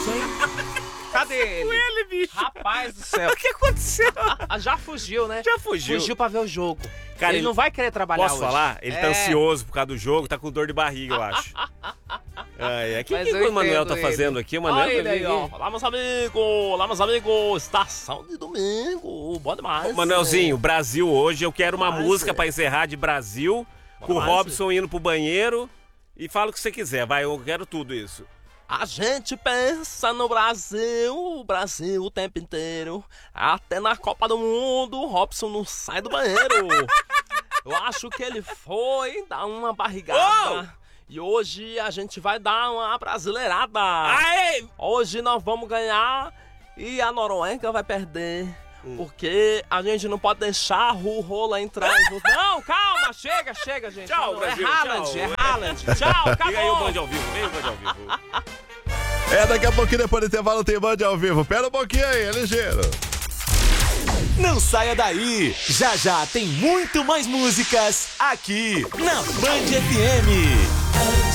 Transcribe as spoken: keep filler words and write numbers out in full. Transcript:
isso, hein? Cadê ele? Com ele, bicho. Rapaz do céu. O que aconteceu? Ah, já fugiu, né? Já fugiu. Fugiu pra ver o jogo. Cara, ele, ele- não vai querer trabalhar Posso hoje. falar? Ele tá É. ansioso por causa do jogo, tá com dor de barriga, eu acho. Ai, é. O que, Mas que eu o Manuel entendo tá fazendo ele. aqui? O Manuel Olha ele tá aí, ó. aqui. Olá, meus amigos. Olá, meus amigos. Estação de domingo. Bom demais. Ô, Manuelzinho, Brasil hoje, eu quero uma Mas, música é. pra encerrar de Brasil, com o Mas, Robson indo pro banheiro. E fala o que você quiser, vai, eu quero tudo isso. A gente pensa no Brasil, o Brasil o tempo inteiro. Até na Copa do Mundo, o Robson não sai do banheiro. Eu acho que ele foi dar uma barrigada. E hoje a gente vai dar uma brasileirada. Aê! Hoje nós vamos ganhar e a Noruega vai perder. Porque a gente não pode deixar o Rola entrar em jogo. Não, calma, chega, chega, gente. Tchau, Não, Brasil, é Haaland, tchau. é Haaland. Tchau, acabou. Liga aí o Band ao vivo, vem o Band ao vivo. É, daqui a pouquinho, depois do intervalo, tem Band ao vivo. Pera um pouquinho aí, é ligeiro. Não saia daí! Já já tem muito mais músicas aqui na Band F M.